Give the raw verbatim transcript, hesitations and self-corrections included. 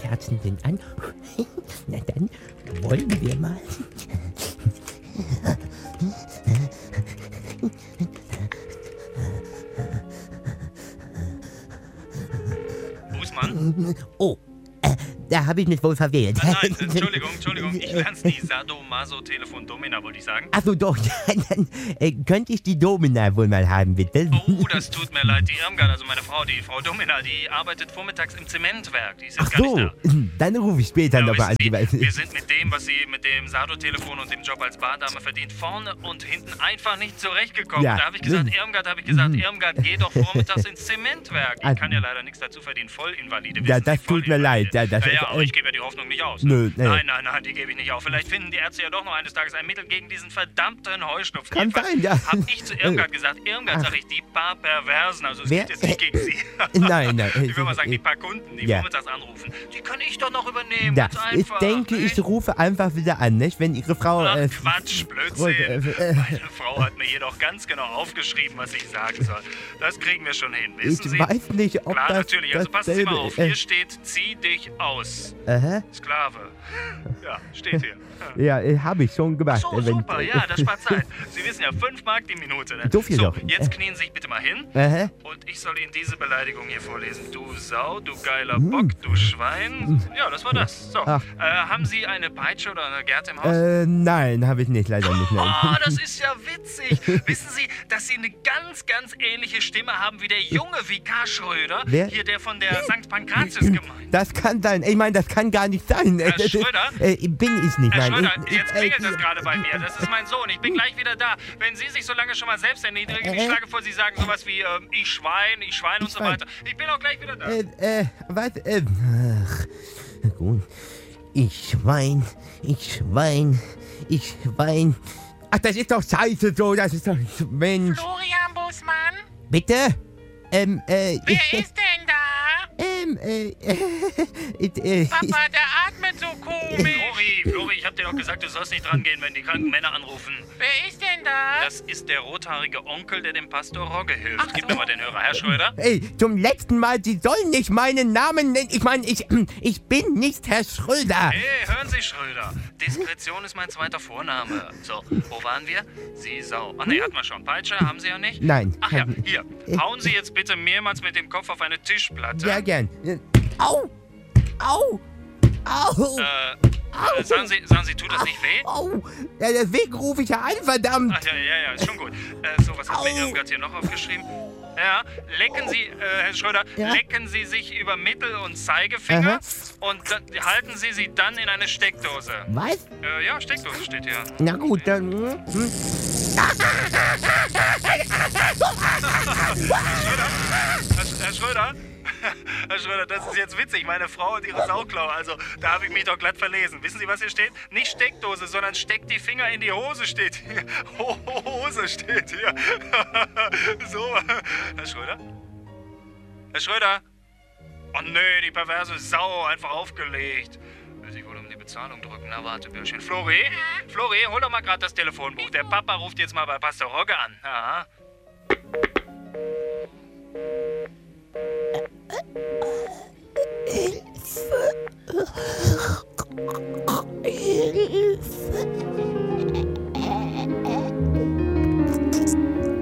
Kerzen denn an? Na dann wollen wir mal. Bußmann? Oh, äh, da habe ich mich wohl verwählt. Ah, nein, Entschuldigung, Entschuldigung. Ich lern's die Sadomaso-Telefon-Domina, wollte ich sagen. Achso, doch, dann äh, könnte ich die Domina wohl mal haben, bitte? Oh, das tut mir leid. Die Irmgard, also meine Frau, die Frau Domina, die arbeitet vormittags im Zementwerk. Die ist jetzt Ach gar so, nicht da. dann rufe ich später Ja, nochmal an. wissen Sie, wir sind mit dem, was sie mit dem Sado-Telefon und dem Job als Bardame verdient, vorne und hinten einfach nicht zurechtgekommen. Ja. Da habe ich gesagt, Irmgard, habe ich gesagt, Irmgard, geh doch vormittags ins Zementwerk. Ich Also- kann ja leider nichts dazu verdienen. Vollinvalide. Ja, wissen das Sie, tut mir Vollinvalide. leid. Ja, das ja, ja, ist, aber äh, ich gebe ja die Hoffnung nicht aus. Nö, nee. Nein, nein, nein, die gebe ich nicht auf. Vielleicht finden die Ärzte ja doch noch eines Tages ein Mittel gegen diesen verdammten Heuschnupfen. Kann Jedenfalls sein, ja. Hab ich zu Irmgard gesagt, Irmgard, Ach. sag ich, die paar Perversen, also es Wer? geht jetzt nicht gegen sie. Nein, nein. Ich würde mal sagen, die paar Kunden, die Ja. vormittags anrufen, die kann ich doch noch übernehmen. Ja, ganz ich einfach. denke, ich nicht? rufe einfach wieder an, nicht? Wenn Ihre Frau... Ach, äh, Quatsch, äh, Blödsinn. äh, Meine Frau hat mir jedoch ganz genau aufgeschrieben, was ich sagen soll. Das kriegen wir schon hin, wissen Ich Sie? weiß nicht, ob Klar, das natürlich. Also passen Sie mal dasselbe- auf. äh, Hier steht, zieh dich aus. Aha. Sklave. Ja, steht hier. Ja, äh, habe ich schon gemacht. So, äh, wenn- super, ja, das spart Zeit. Sie wissen ja, fünf Mark die Minute. Ne? So viel so, doch. jetzt knien Sie sich bitte mal hin Aha. und ich soll Ihnen diese Beleidigung hier vorlesen. Du Sau, du geiler Hm. Bock, du Schwein. Ja, das war das. So, Ach. äh, haben Sie eine Peitsche oder eine Gerte im Haus? Äh, nein, habe ich nicht, leider nicht. Nein. Oh, das ist ja witzig. Wissen Sie, dass Sie eine ganz, ganz ähnliche Stimme haben wie der junge Vikar Schröder? Wer? Hier der von der Sankt Pankratius-Gemeinde. Das kann sein. Ich meine, das kann gar nicht sein. Herr Das ist- Schröder? Äh, bin ich nicht, Herr nein. Schröder, ich, jetzt ich, klingelt äh, das gerade bei mir. Das ist mein Sohn. Ich bin gleich wieder da. Wenn Sie sich so lange schon mal selbst erniedrigen, ich Äh? schlage vor, Sie sagen sowas wie ähm, ich Schwein, ich Schwein und so Schwein. weiter. Ich bin auch gleich wieder da. Äh, äh, was? Äh, ach, gut. Ich Schwein, ich Schwein, ich Schwein. Ach, das ist doch scheiße so, das ist doch... Mensch. Florian Bußmann? Bitte? Ähm, äh... Wer ist denn da? Ähm, äh... äh, äh Papa, der atmet so komisch. Flori, Flori, ich hab dir doch gesagt, du sollst nicht dran gehen, wenn die kranken Männer anrufen. Wer ist denn da? Das ist der rothaarige Onkel, der dem Pastor Rogge hilft. Ach Gib so. mir mal den Hörer, Herr Schröder. Ey, zum letzten Mal, Sie sollen nicht meinen Namen nennen. Ich meine, ich, ich bin nicht Herr Schröder. Hey, hören Sie, Schröder. Diskretion ist mein zweiter Vorname. So, wo waren wir? Sie Sau. Ach nee, hatten wir schon. Peitsche haben Sie ja nicht? Nein. Ach ja, hier. Hauen Sie jetzt bitte mehrmals mit dem Kopf auf eine Tischplatte. Ja, gern. Äh, Au! Au! Au! Äh, äh, sagen Sie, sagen Sie, tut das nicht weh? Au! Ja, deswegen rufe ich ja an, verdammt! Ach ja, ja, ja, ist schon gut. Äh, so, was hat mir Au. Irmgard hier noch aufgeschrieben? Ja, lecken Sie, äh, Herr Schröder, Ja? lecken Sie sich über Mittel- und Zeigefinger Aha. und dann, halten Sie sie dann in eine Steckdose. Was? Äh, ja, Steckdose steht hier. Na gut, dann... hm, hm. Herr, Herr Schröder? Herr Schröder, das ist jetzt witzig. Meine Frau und ihre Sauklaue. Also, da habe ich mich doch glatt verlesen. Wissen Sie, was hier steht? Nicht Steckdose, sondern steck die Finger in die Hose steht hier. Ho Ho Hose steht hier. So, Herr Schröder? Herr Schröder? Oh nee, die perverse Sau, einfach aufgelegt. Will sich wohl um die Bezahlung drücken. Na, warte, Bürschchen. Flori? Flori, hol doch mal gerade das Telefonbuch. Der Papa ruft jetzt mal bei Pastor Rogge an. Aha.